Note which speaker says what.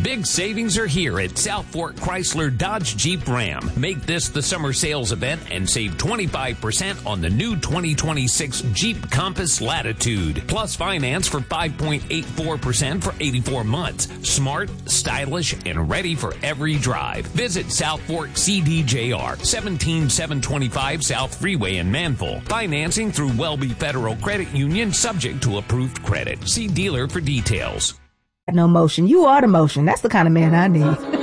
Speaker 1: Big savings are here at South Fork Chrysler Dodge Jeep Ram. Make this the summer sales event and save 25% on the new 2026 Jeep Compass Latitude. Plus finance for 5.84% for 84 months. Smart, stylish, and ready for every drive. Visit South Fork CDJR, 17725 South Freeway in Manville. Financing through Welby Federal Credit Union, subject to approved credit. See dealer for details.
Speaker 2: No motion. You are the motion. That's the kind of man I need.